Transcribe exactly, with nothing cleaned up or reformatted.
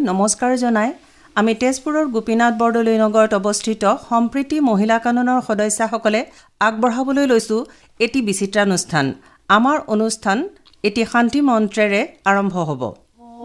নমস্কাৰ জনাই আমি তেজপুৰৰ গোপীনাথ বৰদলৈ নগৰত অৱস্থিত সম্প্ৰীতি মহিলা কাননৰ সদস্যসকলে আগবঢ়াবলৈ লৈছোঁ এটি বিচিত্ৰানুষ্ঠান। আমাৰ অনুষ্ঠান এটি শান্তি মন্ত্ৰেৰে আৰম্ভ হ'ব।